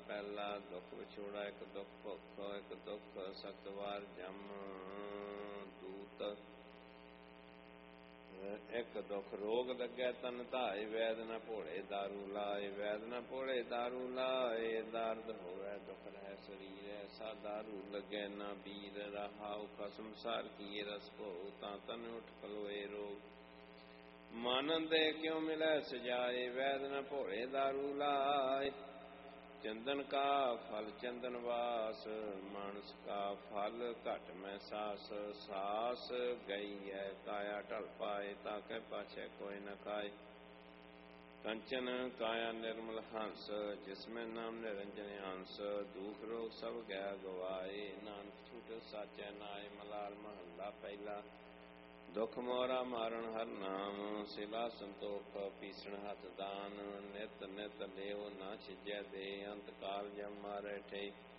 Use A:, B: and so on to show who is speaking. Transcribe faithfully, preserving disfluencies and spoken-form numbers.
A: ਪਹਿਲਾ। ਦੁੱਖ ਵਿਛੋੜਾ ਇੱਕ ਦੁੱਖ ਭੁੱਖ, ਇੱਕ ਦੁੱਖ ਸਤਵਾਰ ਜਮ ਦੂਤ। ਇੱਕ ਦੁੱਖ ਰੋਗ ਲੱਗੈ ਤਨ ਧਾਇ, ਵੈਦ ਨ ਭੋਲੇ ਦਾਰੂ ਲਾਏ। ਵੈਦ ਨ ਭੋਲੇ ਦਾਰੂ ਲਾਏ, ਦਰਦ ਹੋਵੇ ਦੁੱਖ ਰਹਿ ਸਰੀਰ। ਐਸਾ ਦਾਰੂ ਲੱਗੈ ਨਾ ਬੀਰ, ਰਹਾਉ ਖਸਮ ਸਾਰ ਕੀਏ ਰਸ ਭੋ। ਤਾਂ ਤਨ ਉਠ ਖਲੋਏ ਰੋਗ, ਮਨ ਦੇ ਕਿਉ ਮਿਲੈ ਸਜਾਏ। ਵੈਦ ਨ ਭੋਲੇ ਦਾਰੂ ਲਾਏ, ਚੰਦਨ ਕਾ ਫਲ ਚੰਦਨ ਵਾਸ। ਮਾਨਸ ਕਾ ਫਲ ਘਟ ਮੈਂ ਸਾਸ। ਸਾਸ ਗਈ ਹੈ ਕਾਇਆ ਢਲ ਪਾਏ, ਤਾਂ ਕਹਿ ਪਾਛੈ ਕੋਈ ਨ ਖਾਏ। ਕੰਚਨ ਕਾਇਆ ਨਿਰਮਲ ਹੰਸ, ਜਿਸਮੈ ਨਾਮ ਨਿਰੰਜਨ ਅੰਸ। ਦੁਖ ਰੋਗ ਸਭ ਗਿਆ ਗਵਾਏ, ਨਾਨਕ ਛੂਟਿ ਸਾਚੈ ਨਾਏ। ਮਲਾਲ ਮਹੱਲਾ ਪਹਿਲਾ। ਦੁਖ ਮੋਰਾ ਮਾਰਨ ਹਰ ਨਾਮ, ਸਿਲਾ ਸੰਤੋਖ ਪੀਸਣ ਹੱਥ ਦਾਨ। ਨਿਤ ਨਿਤ ਲੇਵ ਨਾ ਛਿਜੈ ਦੇ, ਅੰਤ ਕਾਲ ਜਮ ਮਾਰੈ ਠੇ।